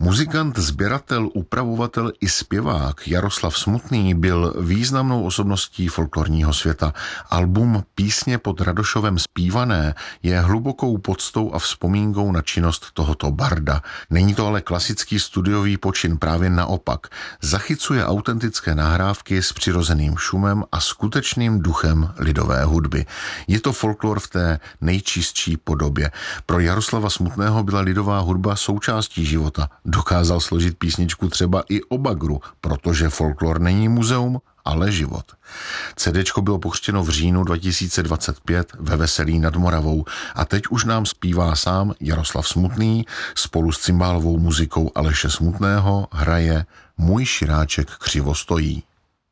Muzikant, sběratel, upravovatel i zpěvák Jaroslav Smutný byl významnou osobností folklorního světa. Album Písně pod Radošovem zpívané je hlubokou poctou a vzpomínkou na činnost tohoto barda. Není to ale klasický studiový počin, právě naopak. Zachycuje autentické nahrávky s přirozeným šumem a skutečným duchem lidové hudby. Je to folklor v té nejčistší podobě. Pro Jaroslava Smutného byla lidová hudba součástí života. Dokázal složit písničku třeba i o bagru, protože folklor není muzeum, ale život. CDčko bylo pokřtěno v říjnu 2025 ve Veselí nad Moravou a teď už nám zpívá sám Jaroslav Smutný, spolu s cymbálovou muzikou Aleše Smutného hraje Můj širáček křivo stojí.